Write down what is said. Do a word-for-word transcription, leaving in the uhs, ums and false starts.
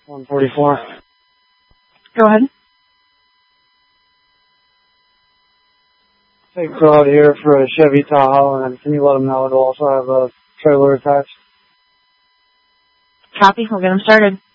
one forty-four. Go ahead. Take a out here for a Chevy Tahoe, and can you let them know it'll also have a trailer attached? Copy. We'll get them started.